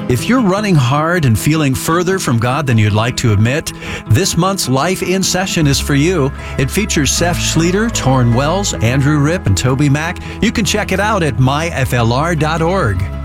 If you're running hard and feeling further from God than you'd like to admit, this month's Life in Session is for you. It features Seth Schlueter, Torrin Wells, Andrew Ripp, and Toby Mack. You can check it out at myflr.org.